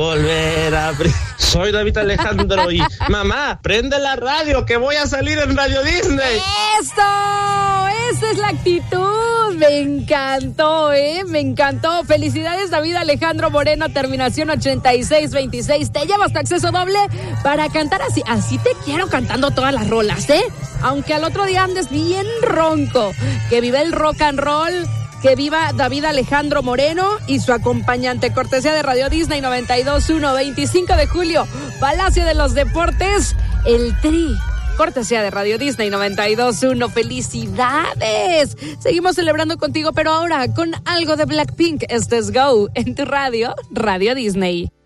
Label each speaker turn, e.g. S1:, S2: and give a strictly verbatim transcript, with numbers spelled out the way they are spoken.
S1: Volver a abrir. Soy David Alejandro y mamá, prende la radio que voy a salir en Radio Disney.
S2: ¡Esto! Esa es la actitud. Me encantó, ¿eh? Me encantó. Felicidades, David Alejandro Moreno, terminación ochenta y seis veintiséis. Te llevas tu acceso doble para cantar así. Así te quiero cantando todas las rolas, ¿eh? Aunque al otro día andes bien ronco. Que vive el rock and roll. Que viva David Alejandro Moreno y su acompañante. Cortesía de Radio Disney noventa y dos punto uno, veinticinco de julio, Palacio de los Deportes, el Tri. Cortesía de Radio Disney noventa y dos punto uno. ¡Felicidades! Seguimos celebrando contigo, pero ahora con algo de Blackpink. Este es Go en tu radio, Radio Disney.